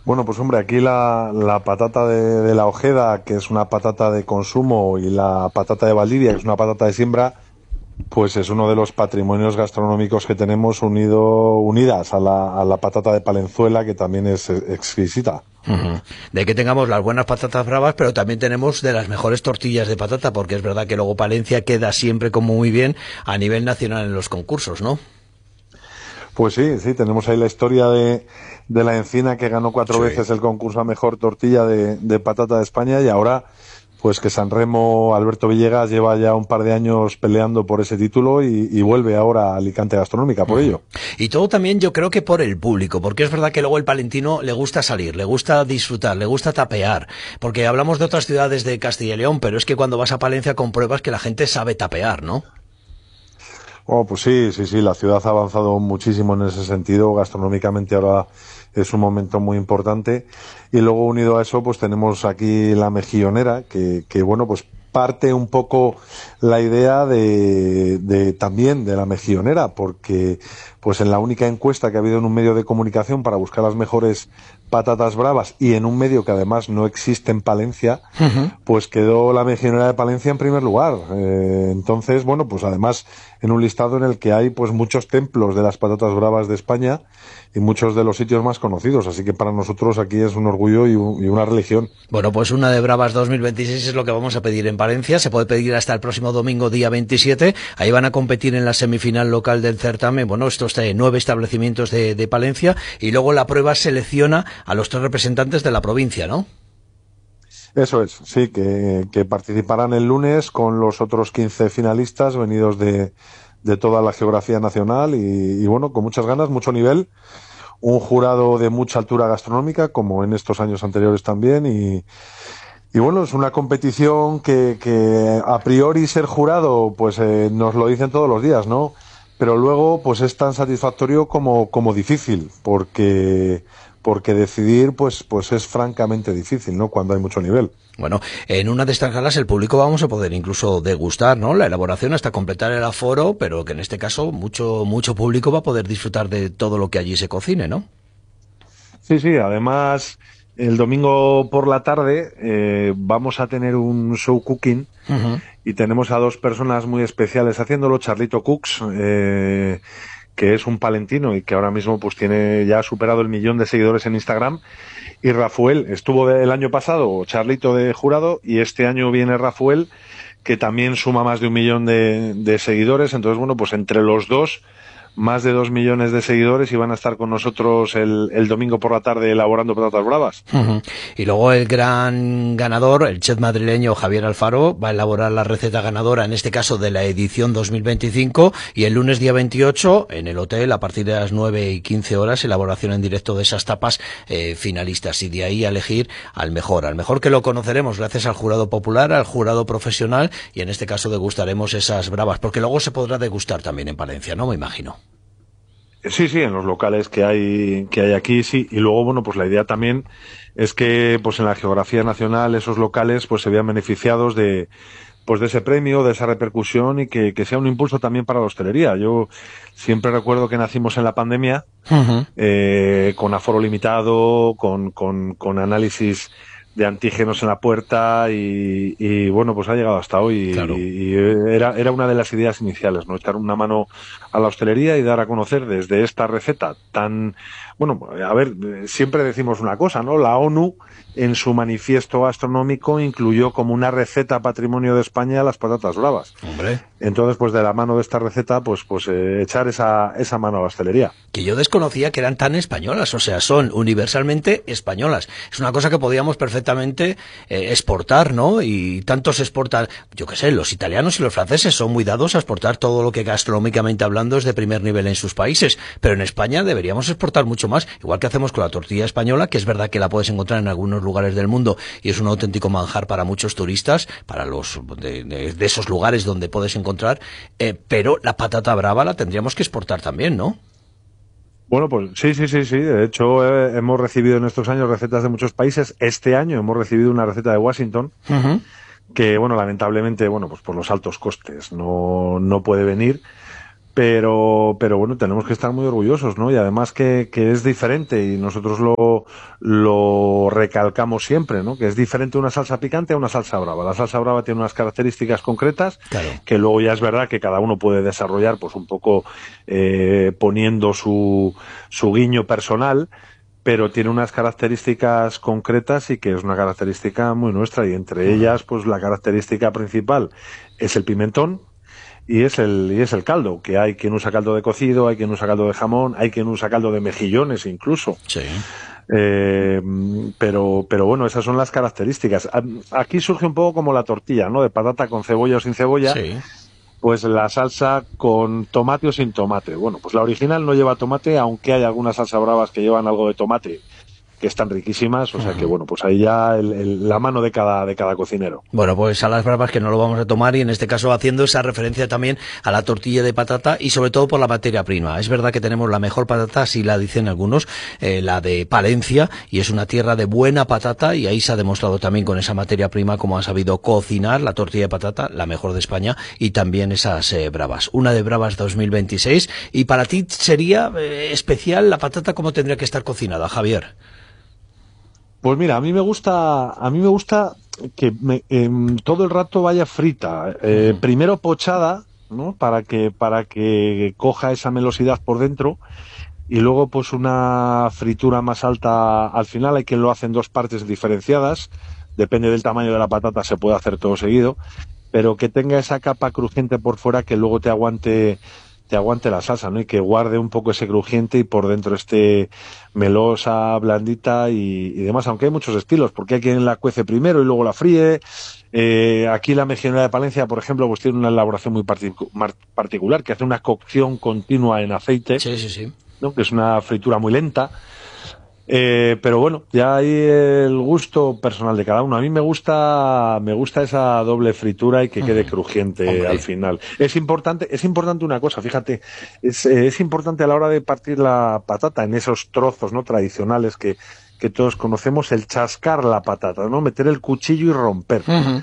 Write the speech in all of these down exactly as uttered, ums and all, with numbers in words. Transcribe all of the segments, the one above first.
Bueno, pues hombre, aquí la, la patata de, de la Ojeda, que es una patata de consumo, y la patata de Valdivia, que es una patata de siembra, pues es uno de los patrimonios gastronómicos que tenemos unido, unidas a la, a la patata de Palenzuela, que también es eh, exquisita. Ujú. De que tengamos las buenas patatas bravas, pero también tenemos de las mejores tortillas de patata, porque es verdad que luego Palencia queda siempre como muy bien a nivel nacional en los concursos, ¿no? Pues sí, sí, tenemos ahí la historia de, de la Encina, que ganó cuatro Sí. veces el concurso a mejor tortilla de, de patata de España, y ahora pues que Sanremo, Alberto Villegas, lleva ya un par de años peleando por ese título y, y vuelve ahora a Alicante Gastronómica por Ujú. ello. Y todo también yo creo que por el público, porque es verdad que luego el palentino le gusta salir, le gusta disfrutar, le gusta tapear, porque hablamos de otras ciudades de Castilla y León, pero es que cuando vas a Palencia compruebas que la gente sabe tapear, ¿no? Oh, pues sí, sí, sí, la ciudad ha avanzado muchísimo en ese sentido. Gastronómicamente ahora es un momento muy importante. Y luego unido a eso, pues tenemos aquí la mejillonera, que, que bueno, pues parte un poco la idea de, de también de la mejillonera, porque pues en la única encuesta que ha habido en un medio de comunicación para buscar las mejores patatas bravas, y en un medio que además no existe en Palencia, Ujú. pues quedó la mejillonera de Palencia en primer lugar. Eh, entonces, bueno, pues además en un listado en el que hay pues muchos templos de las patatas bravas de España y muchos de los sitios más conocidos. Así que para nosotros aquí es un orgullo y, un- y una religión. Bueno, pues una de Bravas dos mil veintiséis es lo que vamos a pedir en Palencia. Se puede pedir hasta el próximo domingo, día veintisiete. Ahí van a competir en la semifinal local del certamen. Bueno, estos eh, nueve establecimientos de, de Palencia. Y luego la prueba selecciona a los tres representantes de la provincia, ¿no? Eso es, sí, que, que participarán el lunes con los otros quince finalistas venidos de, de toda la geografía nacional y, y bueno, con muchas ganas, mucho nivel, un jurado de mucha altura gastronómica, como en estos años anteriores también, y, y bueno, es una competición que, que a priori ser jurado, pues eh, nos lo dicen todos los días, ¿no? Pero luego, pues es tan satisfactorio como, como difícil, porque, porque decidir, pues, pues es francamente difícil, ¿no? Cuando hay mucho nivel. Bueno, en una de estas galas el público vamos a poder incluso degustar, ¿no? La elaboración hasta completar el aforo, pero que en este caso mucho, mucho público va a poder disfrutar de todo lo que allí se cocine, ¿no? Sí, sí, además, el domingo por la tarde eh, vamos a tener un show cooking Ujú. y tenemos a dos personas muy especiales haciéndolo, Charlito Cooks, eh, que es un palentino y que ahora mismo pues tiene ya superado el millón de seguidores en Instagram, y Rafael, estuvo de- el año pasado Charlito de jurado, y este año viene Rafael, que también suma más de un millón de, de seguidores. Entonces, bueno, pues entre los dos, más de dos millones de seguidores, y van a estar con nosotros el, el domingo por la tarde elaborando patatas bravas. Ujú. Y luego el gran ganador, el chef madrileño Javier Alfaro, va a elaborar la receta ganadora, en este caso de la edición dos mil veinticinco, y el lunes día veintiocho, en el hotel, a partir de las nueve y quince horas, elaboración en directo de esas tapas eh, finalistas, y de ahí a elegir al mejor, al mejor que lo conoceremos gracias al jurado popular, al jurado profesional, y en este caso degustaremos esas bravas, porque luego se podrá degustar también en Palencia, ¿no? Me imagino. Sí, sí, en los locales que hay, que hay aquí, sí. Y luego, bueno, pues la idea también es que, pues en la geografía nacional, esos locales, pues se vean beneficiados de, pues de ese premio, de esa repercusión, y que, que sea un impulso también para la hostelería. Yo siempre recuerdo que nacimos en la pandemia, Ujú. eh, con aforo limitado, con, con, con análisis de antígenos en la puerta, y, y, bueno, pues ha llegado hasta hoy, Claro. y, y era, era una de las ideas iniciales, ¿no? Echar una mano a la hostelería y dar a conocer desde esta receta tan, bueno, a ver, eh, siempre decimos una cosa, ¿no? La ONU en su manifiesto gastronómico incluyó como una receta patrimonio de España las patatas bravas. Hombre. Entonces, pues de la mano de esta receta, pues, pues eh, echar esa, esa mano a la hostelería. Que yo desconocía que eran tan españolas, o sea, son universalmente españolas. Es una cosa que podíamos perfectamente eh, exportar, ¿no? Y tanto se exportan, yo qué sé, los italianos y los franceses son muy dados a exportar todo lo que gastronómicamente hablando es de primer nivel en sus países, pero en España deberíamos exportar mucho más, igual que hacemos con la tortilla española, que es verdad que la puedes encontrar en algunos lugares del mundo y es un auténtico manjar para muchos turistas, para los de, de, de esos lugares donde puedes encontrar, eh, pero la patata brava la tendríamos que exportar también, ¿no? Bueno, pues sí, sí, sí, sí. De hecho, eh, hemos recibido en estos años recetas de muchos países. Este año hemos recibido una receta de Washington Uh-huh. que, bueno, lamentablemente, bueno, pues por los altos costes no, no puede venir. Pero, pero bueno, tenemos que estar muy orgullosos, ¿no? Y además que, que es diferente, y nosotros lo, lo recalcamos siempre, ¿no? Que es diferente una salsa picante a una salsa brava. La salsa brava tiene unas características concretas, claro, que luego ya es verdad que cada uno puede desarrollar, pues un poco eh, poniendo su, su guiño personal, pero tiene unas características concretas y que es una característica muy nuestra, y entre ellas, pues la característica principal es el pimentón, y es el y es el caldo, que hay quien usa caldo de cocido, hay quien usa caldo de jamón, hay quien usa caldo de mejillones incluso. Sí. Eh, pero pero bueno, esas son las características. Aquí surge un poco como la tortilla, ¿no? De patata con cebolla o sin cebolla. Sí. Pues la salsa con tomate o sin tomate. Bueno, pues la original no lleva tomate, aunque hay algunas salsas bravas que llevan algo de tomate, que están riquísimas, o sea que bueno, pues ahí ya el, el, la mano de cada de cada cocinero. Bueno, pues a las bravas que no lo vamos a tomar, y en este caso haciendo esa referencia también a la tortilla de patata, y sobre todo por la materia prima. Es verdad que tenemos la mejor patata, así la dicen algunos, eh, la de Palencia, y es una tierra de buena patata, y ahí se ha demostrado también con esa materia prima cómo ha sabido cocinar la tortilla de patata, la mejor de España, y también esas eh, bravas. Una de bravas dos mil veintiséis, y para ti sería eh, especial la patata, ¿cómo tendría que estar cocinada, Javier? Pues mira, a mí me gusta, a mí me gusta que me, eh, todo el rato vaya frita, eh, uh-huh. Primero pochada, ¿no? Para que para que coja esa melosidad por dentro, y luego pues una fritura más alta al final. Hay quien lo hace en dos partes diferenciadas, depende del tamaño de la patata, se puede hacer todo seguido, pero que tenga esa capa crujiente por fuera que luego te aguante te aguante la salsa, ¿no? Y que guarde un poco ese crujiente y por dentro esté melosa, blandita y, y demás, aunque hay muchos estilos, porque hay quien la cuece primero y luego la fríe. Eh, aquí la mejillonera de Palencia, por ejemplo, pues tiene una elaboración muy partic- particular, que hace una cocción continua en aceite, sí, sí, sí, ¿no? Que es una fritura muy lenta. Eh, pero bueno, ya hay el gusto personal de cada uno. A mí me gusta, me gusta esa doble fritura y que quede uh-huh. crujiente Hombre. al final. Es importante, es importante una cosa, fíjate, es, eh, es importante a la hora de partir la patata en esos trozos, ¿no? Tradicionales que, que todos conocemos, el chascar la patata, ¿no? Meter el cuchillo y romper. Uh-huh.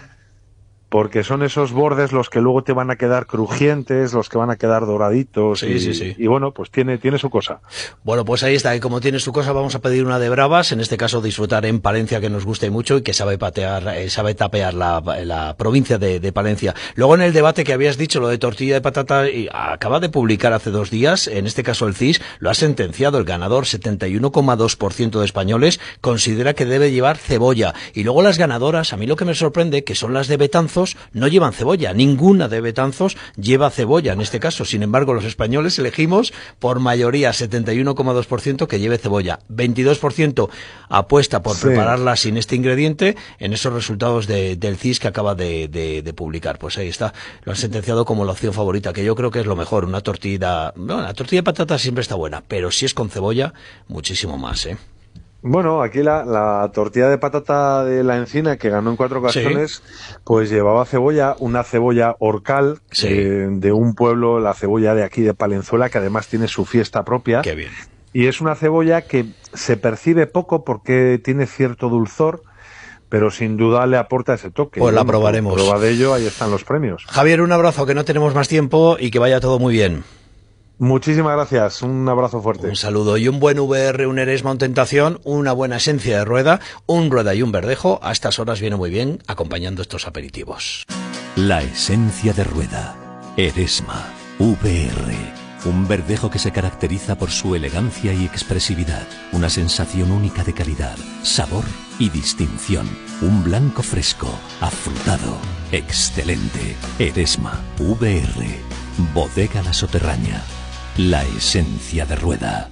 Porque son esos bordes los que luego te van a quedar crujientes, los que van a quedar doraditos. Sí, y, sí, sí. Y bueno, pues tiene, tiene su cosa. Bueno, pues ahí está. Y como tiene su cosa, vamos a pedir una de bravas. En este caso, disfrutar en Palencia, que nos guste mucho y que sabe patear, eh, sabe tapear la, la provincia de, de Palencia. Luego, en el debate que habías dicho, lo de tortilla de patata, y acaba de publicar hace dos días, en este caso el C I S, lo ha sentenciado. El ganador, setenta y uno coma dos por ciento de españoles, considera que debe llevar cebolla. Y luego las ganadoras, a mí lo que me sorprende, que son las de Betanzos, no llevan cebolla. Ninguna de Betanzos lleva cebolla en este caso. Sin embargo, los españoles elegimos por mayoría setenta y uno coma dos por ciento que lleve cebolla. veintidós por ciento apuesta por sí. prepararla sin este ingrediente en esos resultados de, del C I S que acaba de, de, de publicar. Pues ahí está. Lo han sentenciado como la opción favorita, que yo creo que es lo mejor. Una tortilla... Bueno, la tortilla de patata siempre está buena, pero si es con cebolla, muchísimo más, ¿eh? Bueno, aquí la, la tortilla de patata de La Encina, que ganó en cuatro ocasiones, sí. pues llevaba cebolla, una cebolla Orcal, sí. eh, de un pueblo, la cebolla de aquí de Palenzuela, que además tiene su fiesta propia. Qué bien. Y es una cebolla que se percibe poco porque tiene cierto dulzor, pero sin duda le aporta ese toque. Pues la probaremos. Prueba de ello, ahí están los premios. Javier, un abrazo, que no tenemos más tiempo y que vaya todo muy bien. Muchísimas gracias, un abrazo fuerte. Un saludo y un buen V R, un Eresma, un Tentación, una buena esencia de rueda, un rueda y un verdejo. A estas horas viene muy bien acompañando estos aperitivos. La esencia de rueda, Eresma, V R. Un verdejo que se caracteriza por su elegancia y expresividad. Una sensación única de calidad, sabor y distinción. Un blanco fresco, afrutado, excelente. Eresma, V R. Bodega La Soterraña. La esencia de rueda.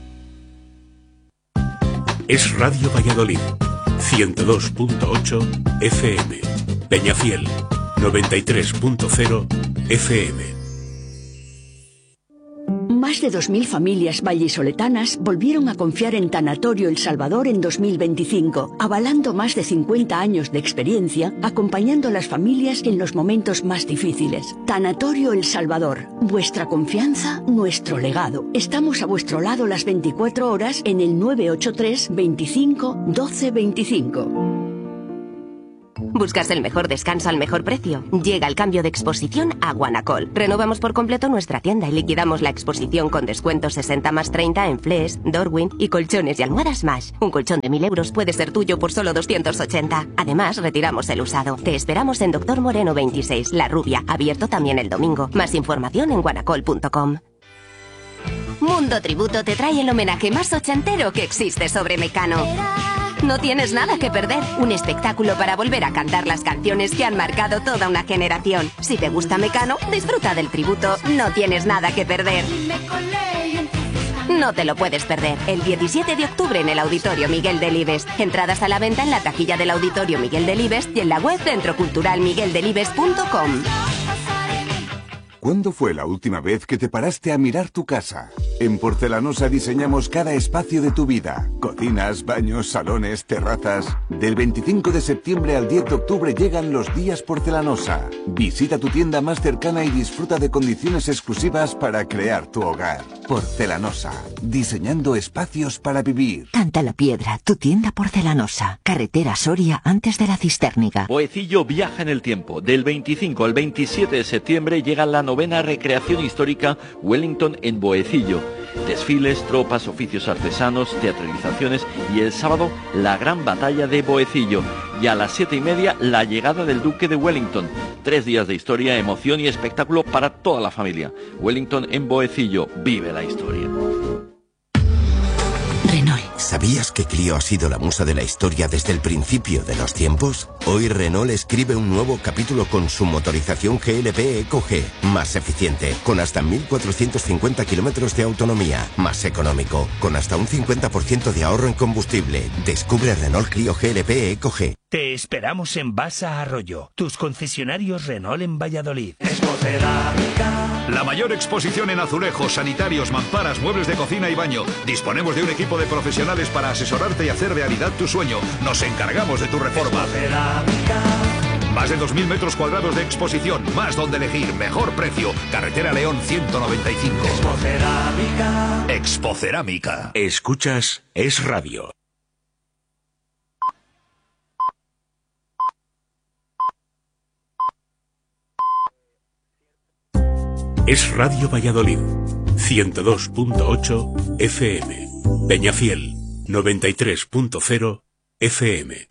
Es Radio Valladolid, ciento dos punto ocho F M. Peñafiel, noventa y tres punto cero F M. Más de dos mil familias vallisoletanas volvieron a confiar en Tanatorio El Salvador en dos mil veinticinco, avalando más de cincuenta años de experiencia, acompañando a las familias en los momentos más difíciles. Tanatorio El Salvador, vuestra confianza, nuestro legado. Estamos a vuestro lado las veinticuatro horas en el nueve ocho tres, veinticinco, doce veinticinco. ¿Buscas el mejor descanso al mejor precio? Llega el cambio de exposición a Guanacol. Renovamos por completo nuestra tienda y liquidamos la exposición con descuentos sesenta más treinta en Flex, Dorwin y colchones y almohadas más. Un colchón de mil euros puede ser tuyo por solo doscientos ochenta. Además, retiramos el usado. Te esperamos en Doctor Moreno veintiséis, La Rubia, abierto también el domingo. Más información en guanacol punto com. Mundo Tributo te trae el homenaje más ochentero que existe sobre Mecano. No tienes nada que perder. Un espectáculo para volver a cantar las canciones que han marcado toda una generación. Si te gusta Mecano, disfruta del tributo. No tienes nada que perder. No te lo puedes perder. El diecisiete de octubre en el Auditorio Miguel Delibes. Entradas a la venta en la taquilla del Auditorio Miguel Delibes y en la web centro cultural miguel delibes punto com. ¿Cuándo fue la última vez que te paraste a mirar tu casa? En Porcelanosa diseñamos cada espacio de tu vida. Cocinas, baños, salones, terrazas. Del veinticinco de septiembre al diez de octubre llegan los días Porcelanosa. Visita tu tienda más cercana y disfruta de condiciones exclusivas para crear tu hogar. Porcelanosa. Diseñando espacios para vivir. Canta la Piedra, tu tienda Porcelanosa. Carretera Soria antes de la Cistérniga. Boecillo viaja en el tiempo. Del veinticinco al veintisiete de septiembre llega la novena recreación histórica Wellington en Boecillo. Desfiles, tropas, oficios artesanos, teatralizaciones y el sábado la gran batalla de Boecillo. Y a las siete y media la llegada del Duque de Wellington. Tres días de historia, emoción y espectáculo para toda la familia. Wellington en Boecillo. Vive la historia. Renault. ¿Sabías que Clio ha sido la musa de la historia desde el principio de los tiempos? Hoy Renault escribe un nuevo capítulo con su motorización G L P Eco G, más eficiente, con hasta mil cuatrocientos cincuenta kilómetros de autonomía, más económico, con hasta un cincuenta por ciento de ahorro en combustible. Descubre Renault Clio G L P Eco G. Te esperamos en Basa Arroyo, tus concesionarios Renault en Valladolid. La mayor exposición en azulejos, sanitarios, mamparas, muebles de cocina y baño. Disponemos de un equipo de profesionales para asesorarte y hacer realidad tu sueño. Nos encargamos de tu reforma. Más de dos mil metros cuadrados de exposición, más donde elegir, mejor precio. Carretera León ciento noventa y cinco. Expocerámica. Expocerámica. Escuchas Es Radio. Es Radio Valladolid, ciento dos punto ocho F M. Peñafiel, noventa y tres punto cero F M.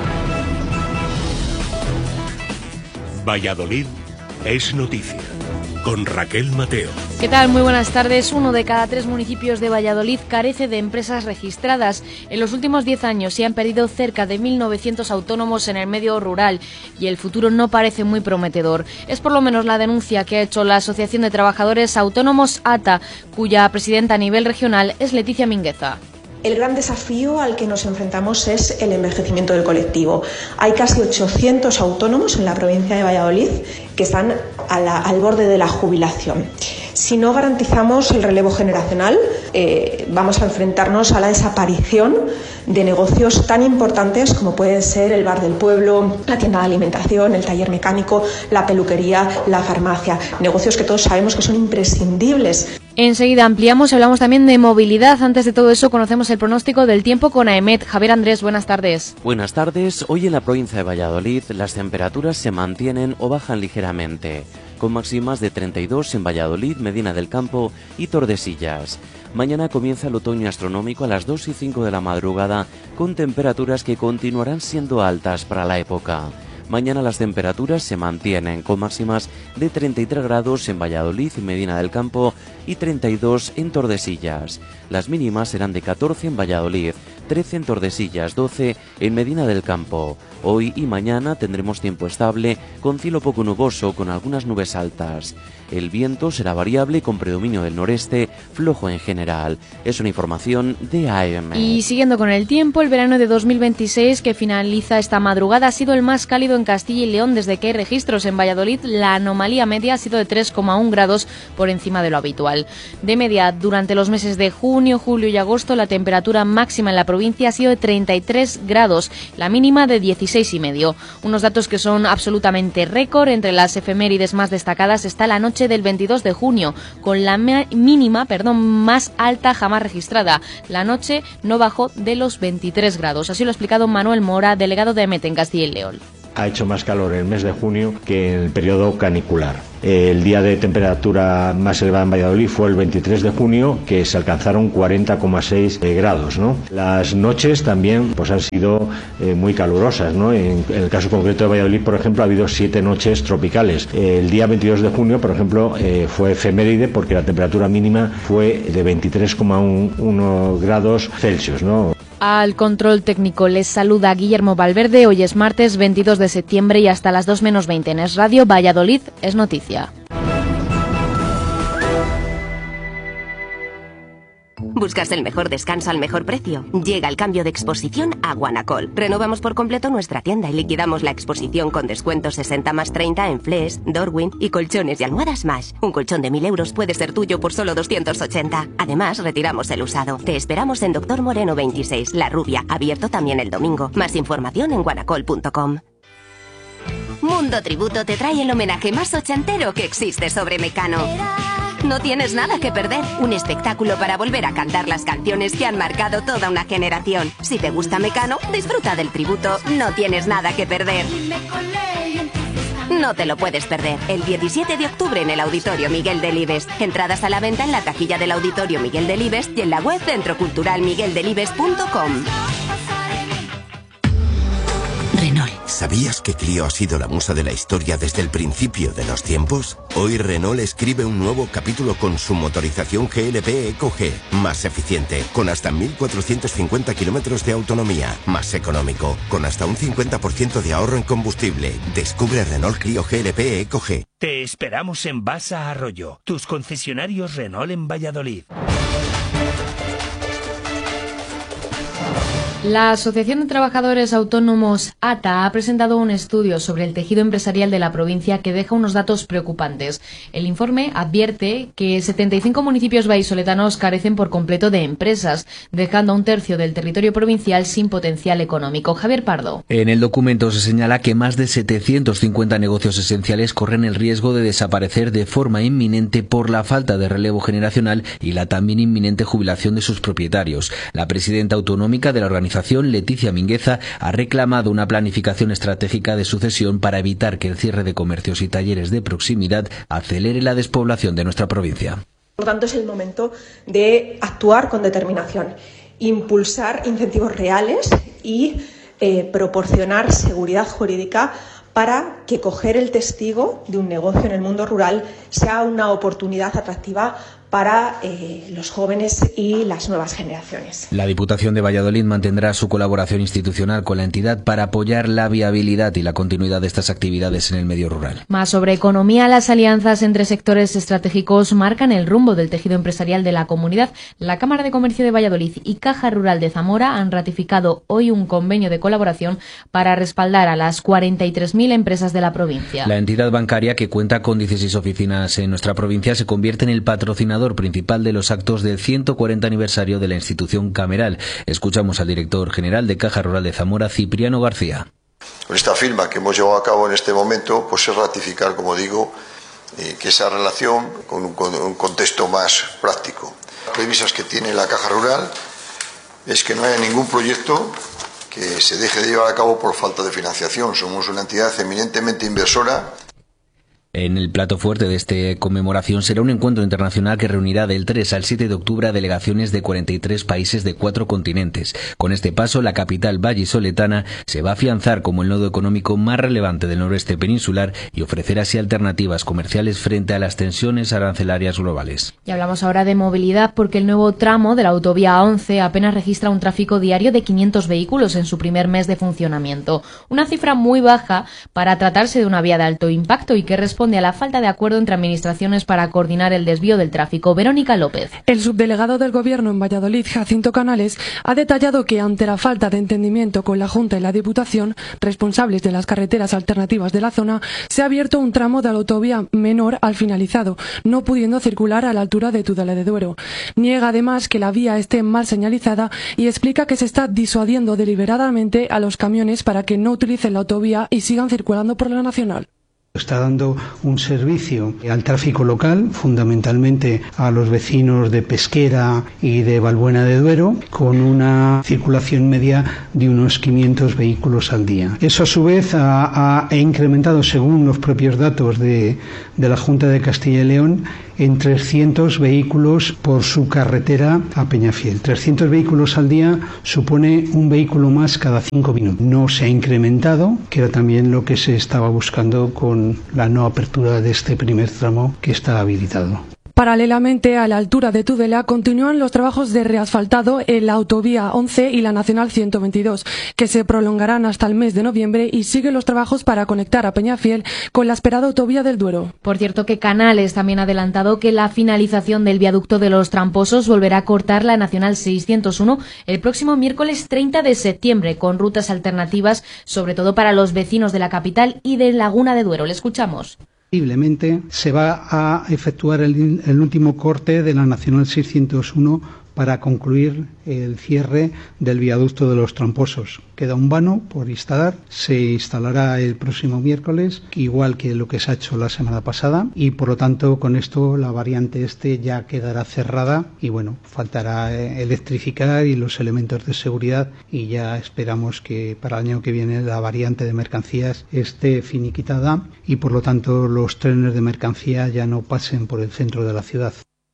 Valladolid es noticia, con Raquel Mateo. ¿Qué tal? Muy buenas tardes. Uno de cada tres municipios de Valladolid carece de empresas registradas. En los últimos diez años se han perdido cerca de mil novecientos autónomos en el medio rural y el futuro no parece muy prometedor. Es por lo menos la denuncia que ha hecho la Asociación de Trabajadores Autónomos A T A, cuya presidenta a nivel regional es Leticia Mingueza. El gran desafío al que nos enfrentamos es el envejecimiento del colectivo. Hay casi ochocientos autónomos en la provincia de Valladolid que están a la, al borde de la jubilación. Si no garantizamos el relevo generacional, eh, vamos a enfrentarnos a la desaparición de negocios tan importantes como pueden ser el bar del pueblo, la tienda de alimentación, el taller mecánico, la peluquería, la farmacia. Negocios que todos sabemos que son imprescindibles. Enseguida ampliamos y hablamos también de movilidad. Antes de todo eso, conocemos el pronóstico del tiempo con AEMET. Javier Andrés, buenas tardes. Buenas tardes. Hoy en la provincia de Valladolid las temperaturas se mantienen o bajan ligeramente, con máximas de treinta y dos en Valladolid, Medina del Campo y Tordesillas. Mañana comienza el otoño astronómico a las dos y cinco de la madrugada, con temperaturas que continuarán siendo altas para la época. Mañana las temperaturas se mantienen con máximas de treinta y tres grados en Valladolid y Medina del Campo y treinta y dos en Tordesillas. Las mínimas serán de catorce en Valladolid, trece en Tordesillas, doce en Medina del Campo. Hoy y mañana tendremos tiempo estable con cielo poco nuboso con algunas nubes altas. El viento será variable con predominio del noreste, flojo en general. Es una información de A M. Y siguiendo con el tiempo, el verano de dos mil veintiséis que finaliza esta madrugada ha sido el más cálido en Castilla y León desde que hay registros. En Valladolid la anomalía media ha sido de tres coma uno grados por encima de lo habitual. De media, durante los meses de junio, julio y agosto, la temperatura máxima en la provincia ha sido de treinta y tres grados, la mínima de dieciséis y medio. Unos datos que son absolutamente récord. Entre las efemérides más destacadas está la noche del veintidós de junio, con la mínima, perdón, más alta jamás registrada. La noche no bajó de los veintitrés grados. Así lo ha explicado Manuel Mora, delegado de AEMET en Castilla y León. ha hecho más calor en el mes de junio que en el periodo canicular. El día de temperatura más elevada en Valladolid fue el veintitrés de junio, que se alcanzaron cuarenta coma seis grados, ¿no? Las noches también pues han sido eh, muy calurosas, ¿no? En, en el caso concreto de Valladolid, por ejemplo, ha habido siete noches tropicales. El día veintidós de junio, por ejemplo, eh, fue efeméride porque la temperatura mínima fue de veintitrés coma uno grados Celsius, ¿no? Al control técnico les saluda Guillermo Valverde. Hoy es martes veintidós de septiembre y hasta las dos menos veinte en Es Radio, Valladolid es noticia. ¿Buscas el mejor descanso al mejor precio? Llega el cambio de exposición a Guanacol. Renovamos por completo nuestra tienda y liquidamos la exposición con descuento sesenta más treinta en Flees, Dorwin y colchones y almohadas más. Un colchón de mil euros puede ser tuyo por solo doscientos ochenta. Además, retiramos el usado. Te esperamos en Doctor Moreno veintiséis, La Rubia, abierto también el domingo. Más información en guanacol punto com. Mundo Tributo te trae el homenaje más ochentero que existe sobre Mecano. No tienes nada que perder. Un espectáculo para volver a cantar las canciones que han marcado toda una generación. Si te gusta Mecano, disfruta del tributo. No tienes nada que perder. No te lo puedes perder. El diecisiete de octubre en el Auditorio Miguel Delibes. Entradas a la venta en la taquilla del Auditorio Miguel Delibes y en la web centro cultural miguel delibes punto com. Renault. ¿Sabías que Clio ha sido la musa de la historia desde el principio de los tiempos? Hoy Renault escribe un nuevo capítulo con su motorización G L P Eco G, más eficiente, con hasta mil cuatrocientos cincuenta kilómetros de autonomía, más económico, con hasta un cincuenta por ciento de ahorro en combustible. Descubre Renault Clio G L P Eco G. Te esperamos en Basa Arroyo, tus concesionarios Renault en Valladolid. La Asociación de Trabajadores Autónomos A T A ha presentado un estudio sobre el tejido empresarial de la provincia que deja unos datos preocupantes. El informe advierte que setenta y cinco municipios vallisoletanos carecen por completo de empresas, dejando a un tercio del territorio provincial sin potencial económico. Javier Pardo. En el documento se señala que más de setecientos cincuenta negocios esenciales corren el riesgo de desaparecer de forma inminente por la falta de relevo generacional y la también inminente jubilación de sus propietarios. La presidenta autonómica de la organización, Leticia Mingueza, ha reclamado una planificación estratégica de sucesión para evitar que el cierre de comercios y talleres de proximidad acelere la despoblación de nuestra provincia. Por tanto, es el momento de actuar con determinación, impulsar incentivos reales y eh, proporcionar seguridad jurídica para que coger el testigo de un negocio en el mundo rural sea una oportunidad atractiva para eh, los jóvenes y las nuevas generaciones. La Diputación de Valladolid mantendrá su colaboración institucional con la entidad para apoyar la viabilidad y la continuidad de estas actividades en el medio rural. Más sobre economía, las alianzas entre sectores estratégicos marcan el rumbo del tejido empresarial de la comunidad. La Cámara de Comercio de Valladolid y Caja Rural de Zamora han ratificado hoy un convenio de colaboración para respaldar a las cuarenta y tres mil empresas de la provincia. La entidad bancaria, que cuenta con dieciséis oficinas en nuestra provincia, se convierte en el patrocinador principal de los actos del ciento cuarenta aniversario de la institución cameral. Escuchamos al director general de Caja Rural de Zamora, Cipriano García. Con esta firma que hemos llevado a cabo en este momento, pues es ratificar, como digo, eh, que esa relación con un, con un contexto más práctico. Las premisas que tiene la Caja Rural es que no haya ningún proyecto que se deje de llevar a cabo por falta de financiación. Somos una entidad eminentemente inversora. En el plato fuerte de esta conmemoración será un encuentro internacional que reunirá del tres al siete de octubre a delegaciones de cuarenta y tres países de cuatro continentes. Con este paso, la capital vallisoletana se va a afianzar como el nodo económico más relevante del noroeste peninsular y ofrecer así alternativas comerciales frente a las tensiones arancelarias globales. Y hablamos ahora de movilidad porque el nuevo tramo de la autovía once apenas registra un tráfico diario de quinientos vehículos en su primer mes de funcionamiento. Una cifra muy baja para tratarse de una vía de alto impacto y que responde a la falta de acuerdo entre administraciones para coordinar el desvío del tráfico. Verónica López. El subdelegado del Gobierno en Valladolid, Jacinto Canales, ha detallado que ante la falta de entendimiento con la Junta y la Diputación, responsables de las carreteras alternativas de la zona, se ha abierto un tramo de la autovía menor al finalizado, no pudiendo circular a la altura de Tudela de Duero. Niega además que la vía esté mal señalizada y explica que se está disuadiendo deliberadamente a los camiones para que no utilicen la autovía y sigan circulando por la nacional. Está dando un servicio al tráfico local, fundamentalmente a los vecinos de Pesquera y de Valbuena de Duero, con una circulación media de unos quinientos vehículos al día. Eso a su vez ha, ha incrementado, según los propios datos de, de la Junta de Castilla y León, en trescientos vehículos por su carretera a Peñafiel. trescientos vehículos al día supone un vehículo más cada cinco minutos. No se ha incrementado, que era también lo que se estaba buscando con la no apertura de este primer tramo que está habilitado. Paralelamente, a la altura de Tudela continúan los trabajos de reasfaltado en la autovía once y la Nacional ciento veintidós, que se prolongarán hasta el mes de noviembre, y siguen los trabajos para conectar a Peñafiel con la esperada autovía del Duero. Por cierto, que Canales también ha adelantado que la finalización del viaducto de los Tramposos volverá a cortar la Nacional seiscientos uno el próximo miércoles treinta de septiembre, con rutas alternativas, sobre todo para los vecinos de la capital y de Laguna de Duero. Le escuchamos. Posiblemente se va a efectuar el, el último corte de la Nacional seiscientos uno para concluir el cierre del viaducto de los Tramposos. Queda un vano por instalar, se instalará el próximo miércoles, igual que lo que se ha hecho la semana pasada, y por lo tanto con esto la variante este ya quedará cerrada y bueno, faltará electrificar y los elementos de seguridad, y ya esperamos que para el año que viene la variante de mercancías esté finiquitada y por lo tanto los trenes de mercancía ya no pasen por el centro de la ciudad.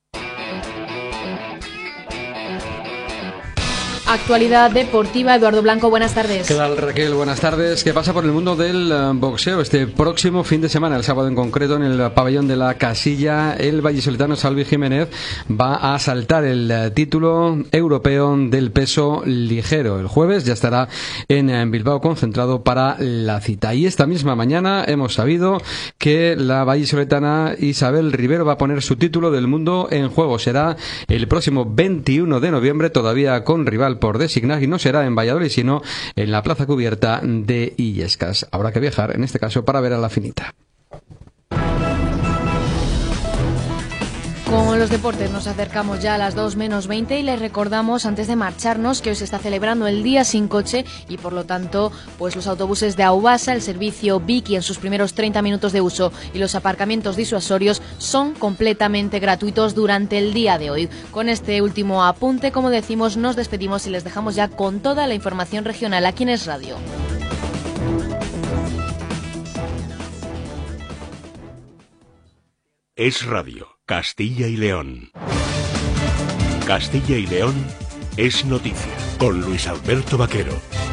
Actualidad deportiva, Eduardo Blanco, buenas tardes. ¿Qué tal, Raquel? Buenas tardes. ¿Qué pasa por el mundo del boxeo? Este próximo fin de semana, el sábado en concreto, en el pabellón de la Casilla, el vallisoletano Salvi Jiménez va a saltar el título europeo del peso ligero. El jueves ya estará en Bilbao concentrado para la cita. Y esta misma mañana hemos sabido que la vallisoletana Isabel Rivero va a poner su título del mundo en juego. Será el próximo veintiuno de noviembre, todavía con rival por designar, y no será en Valladolid sino en la plaza cubierta de Illescas. Habrá que viajar en este caso para ver a la finita. Con los deportes nos acercamos ya a las dos menos veinte y les recordamos antes de marcharnos que hoy se está celebrando el Día Sin Coche y por lo tanto pues los autobuses de Aubasa, el servicio Vicky en sus primeros treinta minutos de uso y los aparcamientos disuasorios son completamente gratuitos durante el día de hoy. Con este último apunte, como decimos, nos despedimos y les dejamos ya con toda la información regional aquí en Es Radio. Es Radio. Castilla y León. Castilla y León es noticia, con Luis Alberto Vaquero.